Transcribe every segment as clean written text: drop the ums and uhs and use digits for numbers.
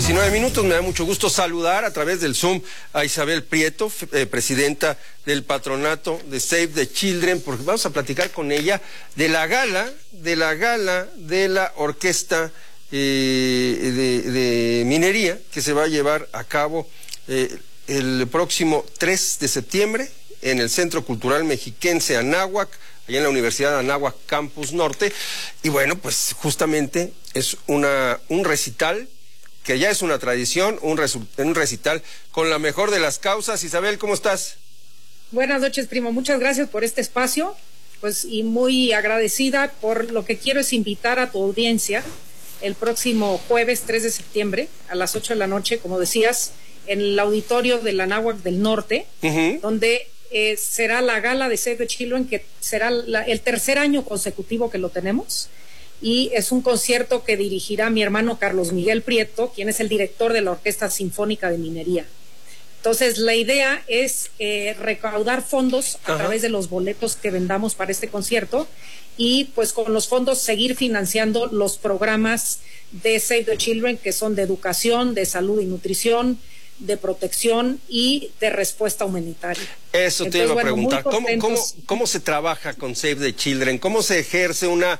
8:19. Me da mucho gusto saludar a través del Zoom a Isabel Prieto, presidenta del patronato de Save the Children, porque vamos a platicar con ella de la gala de la orquesta de minería que se va a llevar a cabo el próximo 3 de septiembre en el Centro Cultural Mexiquense Anáhuac, allá en la Universidad de Anáhuac Campus Norte. Y bueno, pues justamente es un recital que ya es una tradición, un recital con la mejor de las causas. Isabel, ¿cómo estás? Buenas noches, primo. Muchas gracias por este espacio, pues, y muy agradecida. Por lo que quiero es invitar a tu audiencia el próximo jueves 3 de septiembre a las 8 de la noche, como decías, en el auditorio del Anáhuac del Norte, donde será la gala de Save the Children, que será el tercer año consecutivo que lo tenemos. Y es un concierto que dirigirá mi hermano Carlos Miguel Prieto, quien es el director de la Orquesta Sinfónica de Minería. Entonces, la idea es recaudar fondos a través de los boletos que vendamos para este concierto y, pues, con los fondos seguir financiando los programas de Save the Children, que son de educación, de salud y nutrición, de protección y de respuesta humanitaria. Eso te iba a preguntar. ¿Cómo se trabaja con Save the Children? ¿Cómo se ejerce una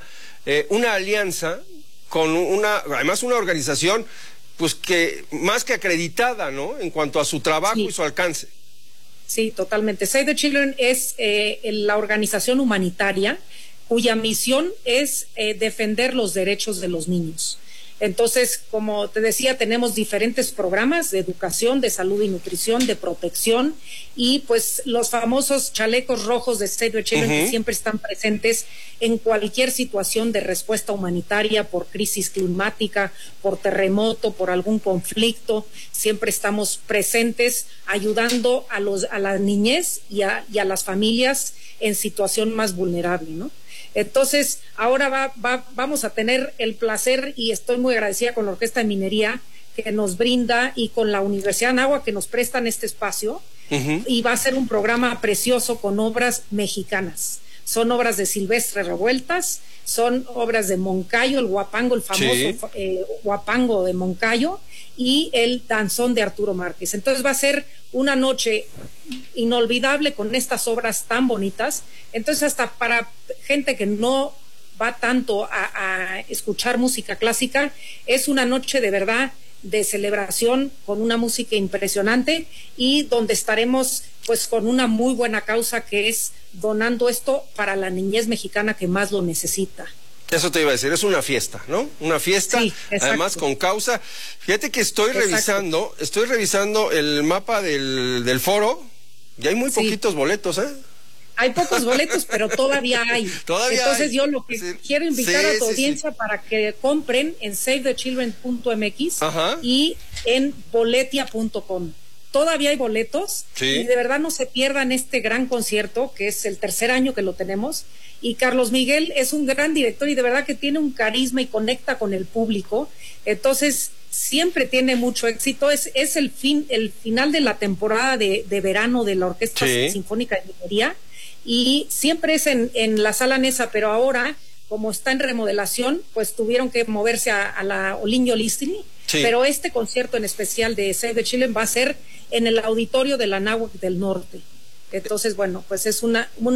alianza con además una organización, pues, que más que acreditada, ¿no?, en cuanto a su trabajo y su alcance? Sí, totalmente. Save the Children es la organización humanitaria cuya misión es defender los derechos de los niños. Entonces, como te decía, tenemos diferentes programas de educación, de salud y nutrición, de protección, y pues los famosos chalecos rojos de Save the Children, que siempre están presentes en cualquier situación de respuesta humanitaria, por crisis climática, por terremoto, por algún conflicto. Siempre estamos presentes ayudando a la niñez y a las familias en situación más vulnerable, ¿no? Entonces, ahora vamos a tener el placer, y estoy muy agradecida con la Orquesta de Minería que nos brinda y con la Universidad de Anáhuac que nos prestan este espacio, y va a ser un programa precioso con obras mexicanas. Son obras de Silvestre Revueltas, son obras de Moncayo, el huapango, el famoso huapango de Moncayo, y el danzón de Arturo Márquez. Entonces va a ser una noche inolvidable con estas obras tan bonitas. Entonces, hasta para gente que no va tanto a escuchar música clásica, es una noche de verdad de celebración con una música impresionante, y donde estaremos, pues, con una muy buena causa, que es donando esto para la niñez mexicana que más lo necesita. Eso te iba a decir, es una fiesta, ¿no? Una fiesta, sí, además con causa. Fíjate que estoy revisando el mapa del foro, y hay muy poquitos boletos, ¿eh? Hay pocos boletos, pero todavía hay. Entonces yo lo que quiero invitar a tu audiencia para que compren en savethechildren.mx y en boletia.com. Todavía hay boletos, y de verdad no se pierdan este gran concierto, que es el tercer año que lo tenemos. Y Carlos Miguel es un gran director, y de verdad que tiene un carisma y conecta con el público. Entonces, siempre tiene mucho éxito. Es el final de la temporada de verano de la Orquesta Sinfónica de Minería, y siempre es en la Sala Nesa, pero ahora, como está en remodelación, pues tuvieron que moverse a la Oliño Listini. Pero este concierto en especial de Save the Children va a ser en el auditorio del Anáhuac del Norte. Entonces, bueno, pues es una